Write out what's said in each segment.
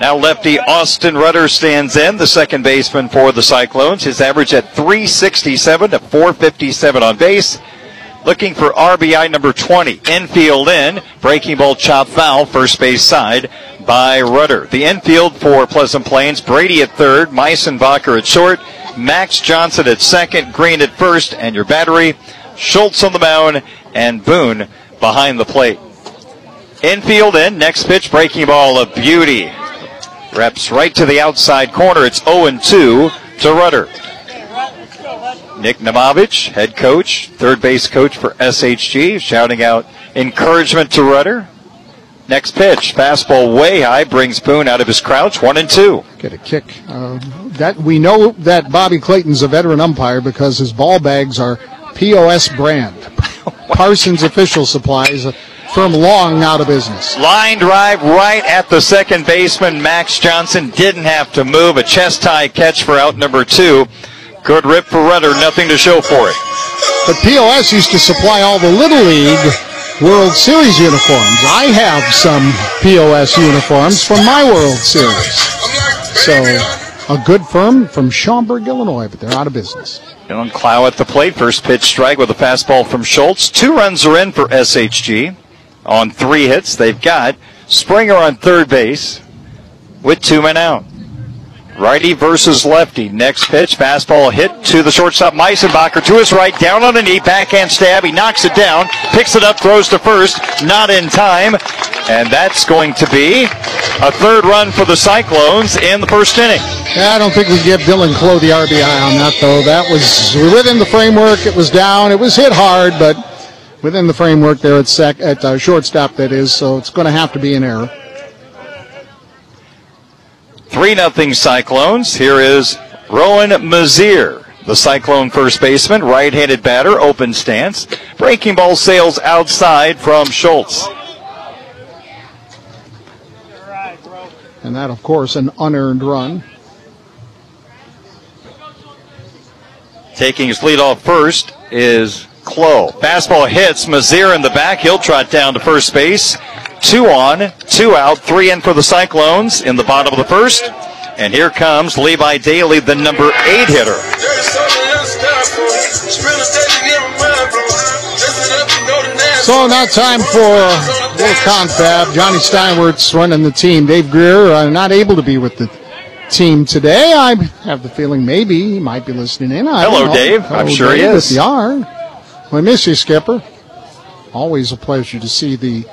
Now lefty Austin Rudder stands in, the second baseman for the Cyclones. His average at 367 to 457 on base. Looking for RBI number 20. Infield in. Breaking ball chop foul. First base side by Rudder. The infield for Pleasant Plains. Brady at third. Meisenbacher at short. Max Johnson at second. Green at first. And your battery, Schultz on the mound and Boone behind the plate. Infield in. Next pitch. Breaking ball of beauty. Reps right to the outside corner. It's 0-2 to Rudder. Nick Namovich, head coach, third base coach for SHG, shouting out encouragement to Rudder. Next pitch, fastball way high, brings Boone out of his crouch, 1-2. Get a kick. That we know that Bobby Clayton's a veteran umpire because his ball bags are POS brand. Parsons Official Supplies, a firm long out of business. Line drive right at the second baseman. Max Johnson didn't have to move. A chest high catch for out number 2. Good rip for Rudder, nothing to show for it. But POS used to supply all the Little League World Series uniforms. I have some POS uniforms from my World Series. So, a good firm from Schaumburg, Illinois, but they're out of business. Dylan Clow at the plate. First pitch strike with a fastball from Schultz. 2 runs are in for SHG. On 3 hits, they've got Springer on third base with 2 men out. Righty versus lefty. Next pitch, fastball hit to the shortstop, Meisenbacher to his right, down on a knee, backhand stab. He knocks it down, picks it up, throws to first, not in time. And that's going to be a third run for the Cyclones in the first inning. Yeah, I don't think we give Dylan Clow the RBI on that, though. That was within the framework. It was down. It was hit hard, but within the framework there at shortstop, that is. So it's going to have to be an error. 3-0 Cyclones. Here is Rowan Mazier, the Cyclone first baseman, right-handed batter, open stance. Breaking ball sails outside from Schultz. And that, of course, an unearned run. Taking his lead off first is Clow. Fastball hits Mazier in the back. He'll trot down to first base. 2 on, 2 out, 3 in for the Cyclones in the bottom of the first. And here comes Levi Daly, the number 8 hitter. So now time for a little confab. Johnny Steinwert's running the team. Dave Greer not able to be with the team today. I have the feeling maybe he might be listening in. Hello, Dave. I'm sure he is. If you are. We miss you, Skipper. Always a pleasure to see the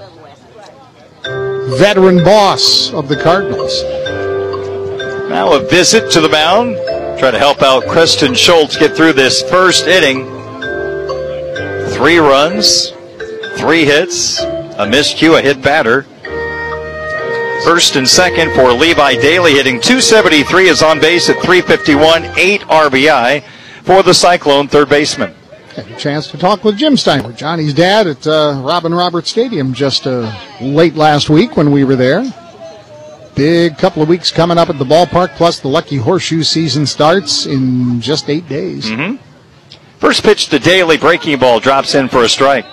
veteran boss of the Cardinals. Now a visit to the mound. Try to help out Preston Schultz get through this first inning. 3 runs, 3 hits, a miscue, a hit batter. First and second for Levi Daly, hitting .273, is on base at .351, 8 RBI for the Cyclone third baseman. Had a chance to talk with Jim Steinwert, Johnny's dad, at Robin Roberts Stadium just late last week when we were there. Big couple of weeks coming up at the ballpark, plus the Lucky Horseshoe season starts in just 8 days. Mm-hmm. First pitch to Daly, breaking ball, drops in for a strike.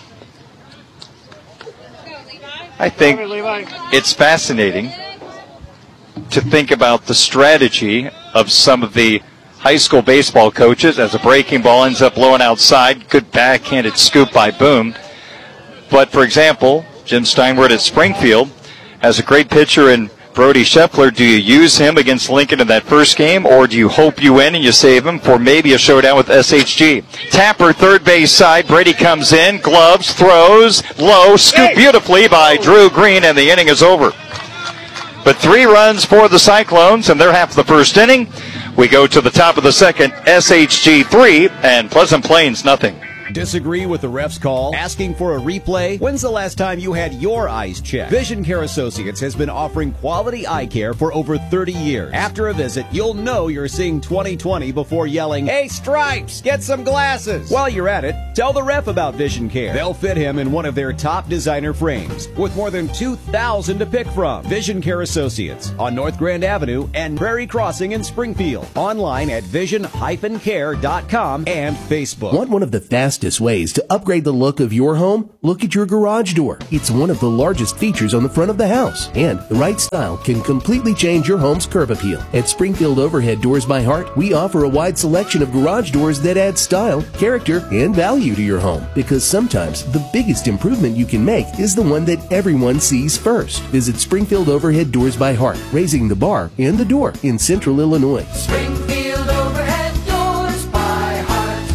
I think it's fascinating to think about the strategy of some of the high school baseball coaches as a breaking ball ends up blowing outside. Good backhanded scoop by Boone. But, for example, Jim Steinwert at Springfield has a great pitcher in Brody Scheffler. Do you use him against Lincoln in that first game, or do you hope you win and you save him for maybe a showdown with SHG? Tapper, third base side. Brady comes in, gloves, throws, low, scooped beautifully by Drew Green, and the inning is over. But 3 runs for the Cyclones, and they're half the first inning. We go to the top of the second, SHG 3, and Pleasant Plains nothing. Disagree with the ref's call? Asking for a replay? When's the last time you had your eyes checked? Vision Care Associates has been offering quality eye care for over 30 years. After a visit, you'll know you're seeing 20/20 before yelling, "Hey, Stripes, get some glasses!" While you're at it, tell the ref about Vision Care. They'll fit him in one of their top designer frames with more than 2,000 to pick from. Vision Care Associates on North Grand Avenue and Prairie Crossing in Springfield. Online at vision-care.com and Facebook. Want one of the fastest fastest ways to upgrade the look of your home? Look at your garage door. It's one of the largest features on the front of the house, and the right style can completely change your home's curb appeal. At Springfield Overhead Doors by Heart, we offer a wide selection of garage doors that add style, character, and value to your home, because sometimes the biggest improvement you can make is the one that everyone sees first. Visit Springfield Overhead Doors by Heart, raising the bar and the door in Central Illinois. Springfield Overhead Doors by Heart.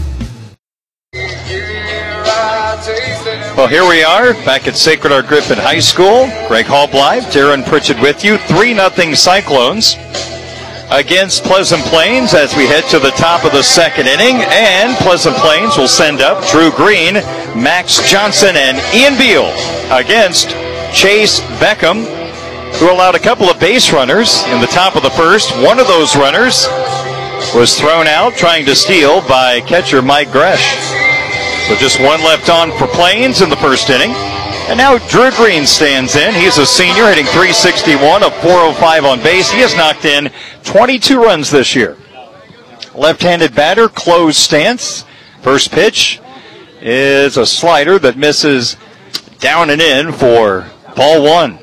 Well, here we are back at Sacred Heart Griffin High School. Greg Hall live, Darren Pritchett with you. 3-0 Cyclones against Pleasant Plains as we head to the top of the second inning. And Pleasant Plains will send up Drew Green, Max Johnson, and Ian Beal against Chase Beckham, who allowed a couple of base runners in the top of the first. One of those runners was thrown out trying to steal by catcher Mike Gresh. So just one left on for Plains in the first inning. And now Drew Green stands in. He's a senior, hitting .361, a .405 on base. He has knocked in 22 runs this year. Left-handed batter, closed stance. First pitch is a slider that misses down and in for ball one.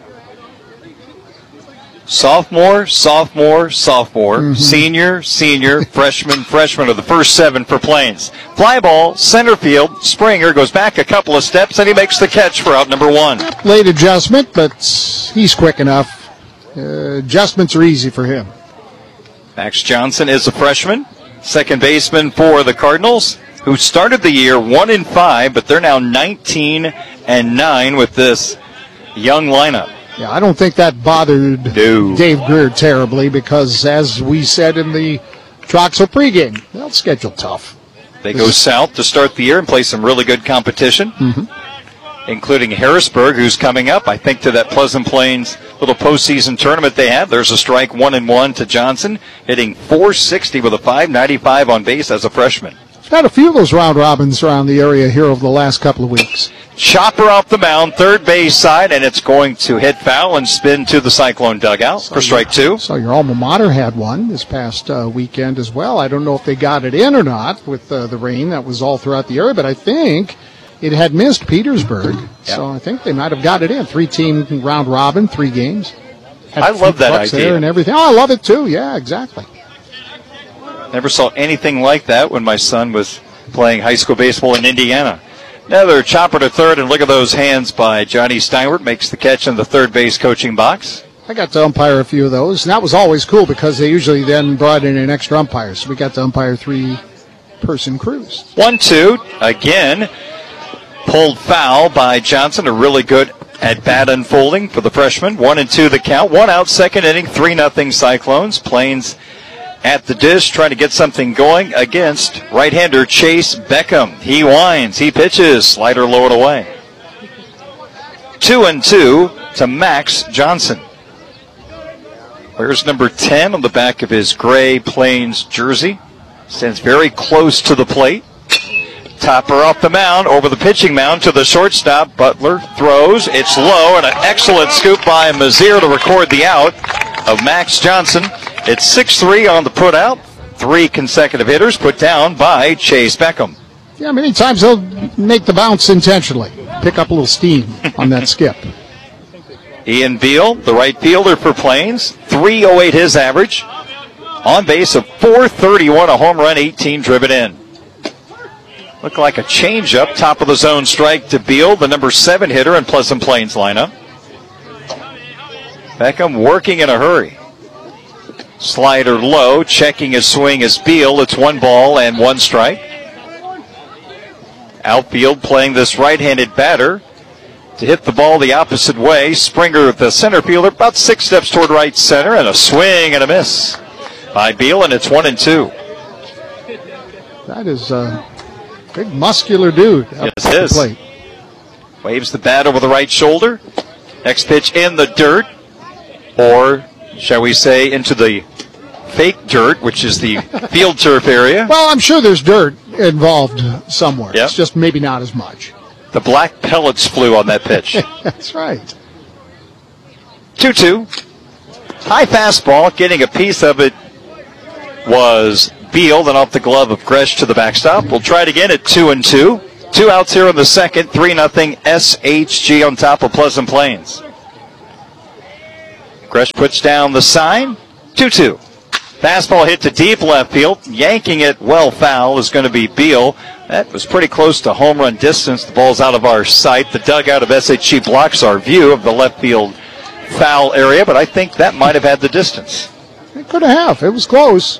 Sophomore, senior, freshman are the first 7 for Plains. Fly ball, center field. Springer goes back a couple of steps, and he makes the catch for out number 1. Late adjustment, but he's quick enough. Adjustments are easy for him. Max Johnson is a freshman, second baseman for the Cardinals, who started the year 1-5, but they're now 19-9 with this young lineup. Yeah, I don't think that bothered Dave Greer terribly because, as we said in the Troxel pregame, they'll schedule tough. They go south to start the year and play some really good competition, including Harrisburg, who's coming up, I think, to that Pleasant Plains little postseason tournament they have. There's a strike 1-1 to Johnson, hitting .460 with a .595 on base as a freshman. Had a few of those round robins around the area here over the last couple of weeks. Chopper off the mound, third base side, and it's going to hit foul and spin to the Cyclone dugout for strike 2. So your alma mater had one this past weekend as well. I don't know if they got it in or not with the rain that was all throughout the area, but I think it had missed Petersburg. Yep. So I think they might have got it in. 3-team round robin, 3 games. I love that idea. There and everything. Oh, I love it too. Yeah, exactly. Never saw anything like that when my son was playing high school baseball in Indiana. Another chopper to third, and look at those hands by Johnny Steinwert. Makes the catch in the third base coaching box. I got to umpire a few of those, and that was always cool because they usually then brought in an extra umpire, so we got to umpire 3-person crews. 1-2, again, pulled foul by Johnson. A really good at-bat unfolding for the freshman. 1-2 the count. 1 out, second inning, 3-0 Cyclones. Plains at the dish, trying to get something going against right-hander Chase Beckham. He winds, he pitches, slider low and away. 2-2 to Max Johnson. Wears number 10 on the back of his gray Plains jersey. Stands very close to the plate. Topper off the mound, over the pitching mound to the shortstop. Butler throws, it's low, and an excellent scoop by Mazier to record the out of Max Johnson. It's 6-3 on the put out. 3 consecutive hitters put down by Chase Beckham. Yeah, many times they'll make the bounce intentionally. Pick up a little steam on that skip. Ian Beal, the right fielder for Plains. .308 his average. On base of .431, a home run, 18 driven in. Looked like a changeup, top of the zone strike to Beal, the number 7 hitter in Pleasant Plains lineup. Beckham working in a hurry. Slider low, checking his swing is Beal. It's 1 ball and 1 strike. Outfield playing this right-handed batter to hit the ball the opposite way. Springer, the center fielder, about 6 steps toward right center, and a swing and a miss by Beal, and it's 1-2. That is a big muscular dude. Yes, it is. Plate. Waves the bat over the right shoulder. Next pitch in the dirt, or shall we say into the fake dirt, which is the field turf area. Well, I'm sure there's dirt involved somewhere. Yep. It's just maybe not as much. The black pellets flew on that pitch. That's right. 2-2. High fastball, getting a piece of it was Beal, then off the glove of Gresh to the backstop. We'll try it again at 2-2. 2 outs here in the second. 3-0 SHG on top of Pleasant Plains. Gresh puts down the sign. 2-2. Fastball hit to deep left field. Yanking it well foul is going to be Beal. That was pretty close to home run distance. The ball's out of our sight. The dugout of SHG blocks our view of the left field foul area, but I think that might have had the distance. It could have. It was close.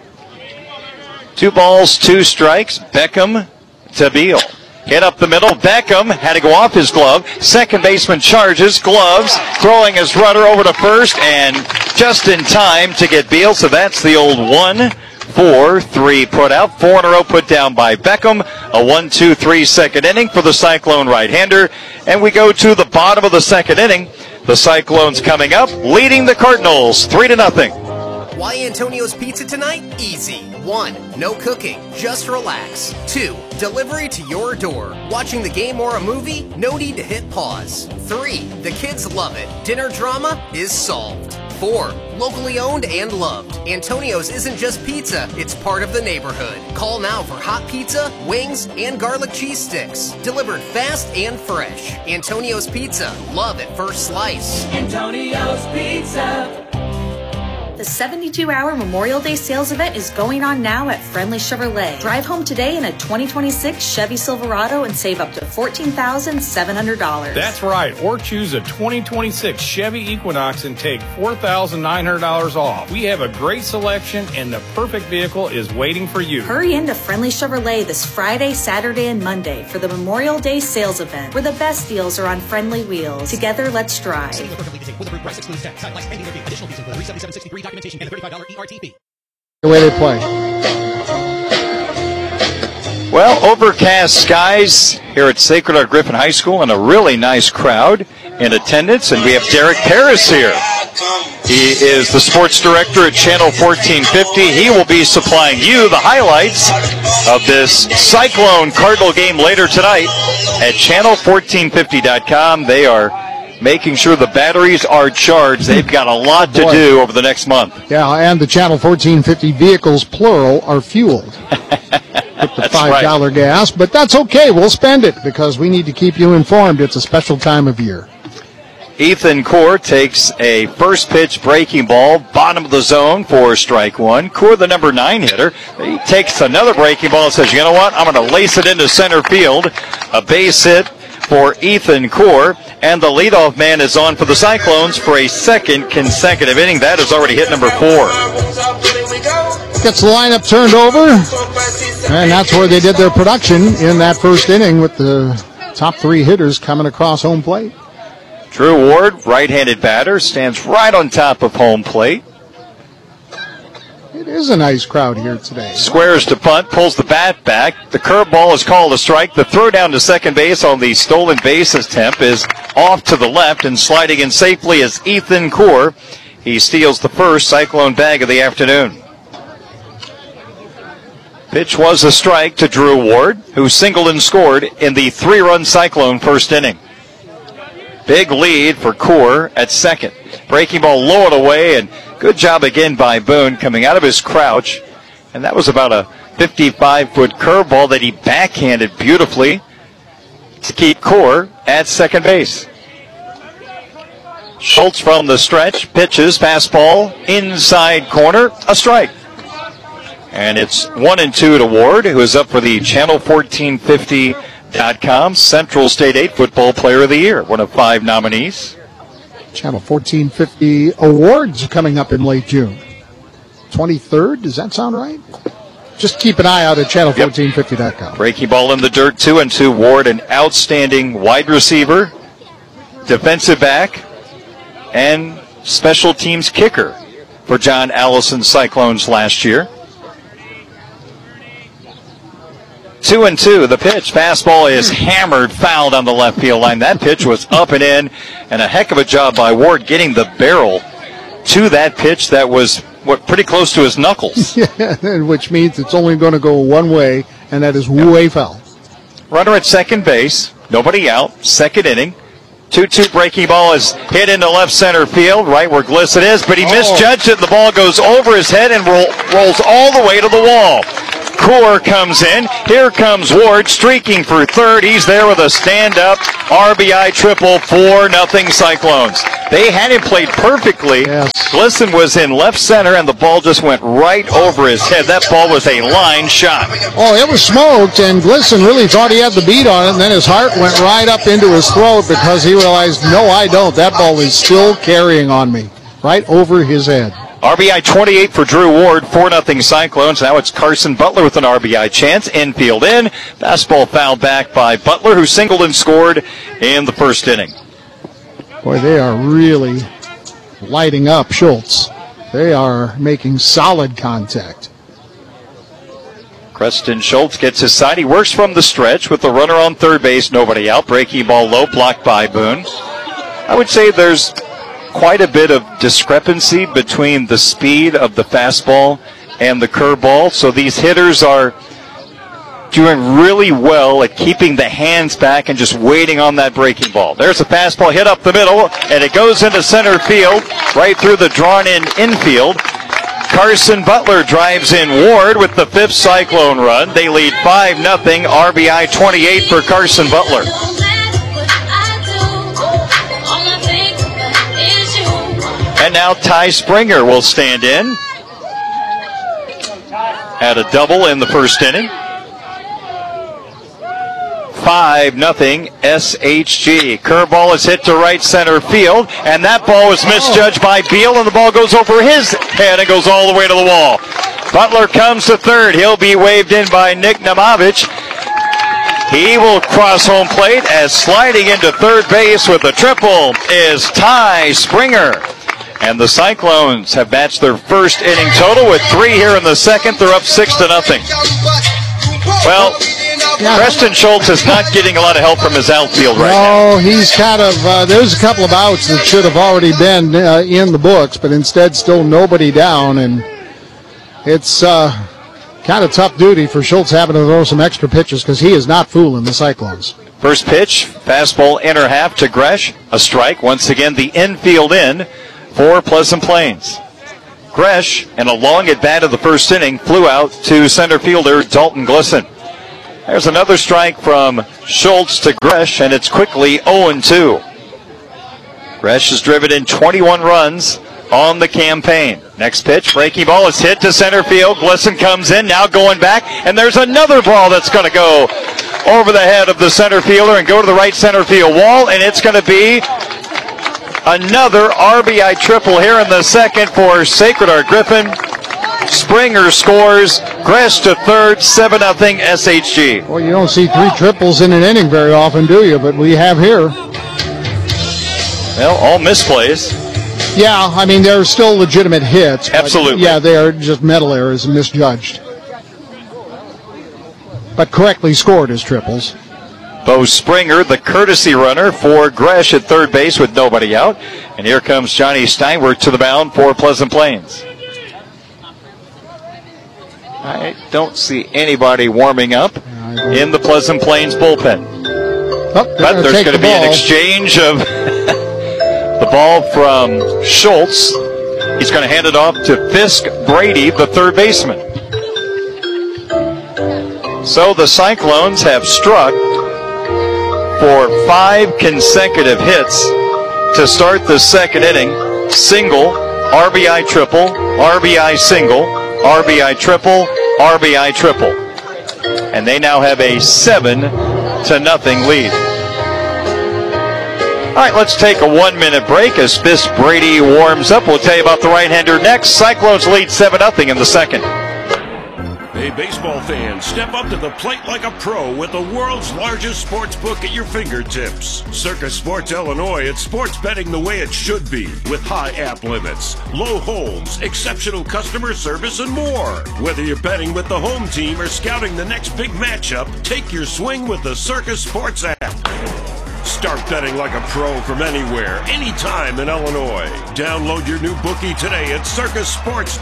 2 balls, 2 strikes. Beckham to Beal. Hit up the middle. Beckham had to go off his glove. Second baseman charges, gloves, throwing his runner over to first, and just in time to get Beal. So that's the old 1-4-3 put out. 4 in a row put down by Beckham. A 1-2-3 second inning for the Cyclone right-hander. And we go to the bottom of the second inning. The Cyclones coming up, leading the Cardinals 3-0. Why Antonio's Pizza tonight? Easy. 1. No cooking. Just relax. 2. Delivery to your door. Watching the game or a movie? No need to hit pause. 3. The kids love it. Dinner drama is solved. 4. Locally owned and loved. Antonio's isn't just pizza, it's part of the neighborhood. Call now for hot pizza, wings, and garlic cheese sticks. Delivered fast and fresh. Antonio's Pizza. Love at first slice. Antonio's Pizza. The 72-hour Memorial Day sales event is going on now at Friendly Chevrolet. Drive home today in a 2026 Chevy Silverado and save up to $14,700. That's right, or choose a 2026 Chevy Equinox and take $4,900 off. We have a great selection and the perfect vehicle is waiting for you. Hurry into Friendly Chevrolet this Friday, Saturday, and Monday for the Memorial Day sales event, where the best deals are on friendly wheels. Together, let's drive. The way they play. Well, overcast skies here at Sacred Heart Griffin High School and a really nice crowd in attendance. And we have Derek Paris here. He is the sports director at Channel 1450. He will be supplying you the highlights of this Cyclone Cardinal game later tonight at channel1450.com. They are making sure the batteries are charged. They've got a lot to do over the next month. Yeah, and the Channel 1450 vehicles, plural, are fueled with the $5 gas. But that's okay. We'll spend it because we need to keep you informed. It's a special time of year. Ethan Core takes a first pitch breaking ball, bottom of the zone for strike 1. Core, the number 9 hitter, he takes another breaking ball and says, you know what, I'm going to lace it into center field. A base hit for Ethan Core, and the leadoff man is on for the Cyclones for a second consecutive inning. That is already hit number 4. Gets the lineup turned over, and that's where they did their production in that first inning with the top 3 hitters coming across home plate. Drew Ward, right-handed batter, stands right on top of home plate. It is a nice crowd here today. Squares to punt, pulls the bat back. The curveball is called a strike. The throw down to second base on the stolen base attempt is off to the left, and sliding in safely is Ethan Core. He steals the first Cyclone bag of the afternoon. Pitch was a strike to Drew Ward, who singled and scored in the 3-run Cyclone first inning. Big lead for Core at second. Breaking ball low and away, and good job again by Boone coming out of his crouch. And that was about a 55-foot curveball that he backhanded beautifully to keep Core at second base. Schultz from the stretch, pitches, fastball, inside corner, a strike. And it's 1-2 to Ward, who is up for the Channel 1450.com Central State 8 Football Player of the Year, one of 5 nominees. Channel 1450 awards coming up in late June. 23rd, does that sound right? Just keep an eye out at channel1450.com. Breaking ball in the dirt, 2-2. Ward, an outstanding wide receiver, defensive back, and special teams kicker for John Allison Cyclones last year. 2-2, the pitch. Fastball is hammered, fouled on the left field line. That pitch was up and in, and a heck of a job by Ward getting the barrel to that pitch that was pretty close to his knuckles. Yeah, which means it's only going to go one way, and that is way foul. Runner at second base, nobody out, second inning. 2-2 breaking ball is hit into left center field, right where Glisson is, but he misjudged it. The ball goes over his head and rolls all the way to the wall. Kaur comes in. Here comes Ward streaking for third. He's there with a stand-up RBI triple, 4-0 Cyclones. They had him played perfectly. Yes. Glisson was in left center, and the ball just went right over his head. That ball was a line shot. Oh, it was smoked, and Glisson really thought he had the beat on it, and then his heart went right up into his throat because he realized, no, I don't. That ball is still carrying on me, right over his head. RBI 28 for Drew Ward, 4-0 Cyclones. Now it's Carson Butler with an RBI chance. Infield in. Fastball fouled back by Butler, who singled and scored in the first inning. Boy, they are really lighting up Schultz. They are making solid contact. Preston Schultz gets his side. He works from the stretch with the runner on third base, nobody out. Breaking ball low, blocked by Boone. I would say there's quite a bit of discrepancy between the speed of the fastball and the curveball. So these hitters are doing really well at keeping the hands back and just waiting on that breaking ball. There's a fastball hit up the middle, and it goes into center field, right through the drawn-in infield. Carson Butler drives in Ward with the fifth Cyclone run. They lead 5-0, RBI 28 for Carson Butler. And now Ty Springer will stand in. Had a double in the first inning. 5-0 SHG. Curveball is hit to right center field, and that ball was misjudged by Beal, and the ball goes over his head and goes all the way to the wall. Butler comes to third. He'll be waved in by Nick Nemovich. He will cross home plate as sliding into third base with a triple is Ty Springer. And the Cyclones have matched their first inning total with 3 here in the second. They're up 6-0. Well, Preston Schultz is not getting a lot of help from his outfield right now. No, he's kind of, there's a couple of outs that should have already been in the books, but instead still nobody down, and it's kind of tough duty for Schultz having to throw some extra pitches because he is not fooling the Cyclones. First pitch, fastball inner half to Gresh, a strike. Once again, the infield in for Pleasant Plains. Gresh, in a long at bat of the first inning, flew out to center fielder Dalton Glisson. There's another strike from Schultz to Gresh, and it's quickly 0-2. Gresh has driven in 21 runs on the campaign. Next pitch, breaking ball is hit to center field. Glisson comes in, now going back, and there's another ball that's going to go over the head of the center fielder and go to the right center field wall, and it's going to be another RBI triple here in the second for Sacred Heart Griffin. Springer scores. Gresh to third, 7-0 SHG. Well, you don't see 3 triples in an inning very often, do you? But we have here. Well, all misplays. Yeah, I mean, they're still legitimate hits. Absolutely. Yeah, they are just mental errors and misjudged. But correctly scored as triples. Bo Springer, the courtesy runner for Gresh at third base with nobody out. And here comes Johnny Steinwerk to the mound for Pleasant Plains. I don't see anybody warming up in the Pleasant Plains bullpen. Oh, but there's going to be an exchange of the ball from Schultz. He's going to hand it off to Fisk Brady, the third baseman. So the Cyclones have struck for 5 consecutive hits to start the second inning. Single, RBI triple, RBI single, RBI triple, RBI triple. And they now have a 7-0 lead. All right, let's take a 1-minute break as Fisk Brady warms up. We'll tell you about the right-hander next. Cyclones lead 7-0 in the second. Hey, baseball fans, step up to the plate like a pro with the world's largest sports book at your fingertips. Circus Sports Illinois, it's sports betting the way it should be, with high app limits, low holds, exceptional customer service, and more. Whether you're betting with the home team or scouting the next big matchup, take your swing with the Circus Sports app. Start betting like a pro from anywhere, anytime in Illinois. Download your new bookie today at circusports.com.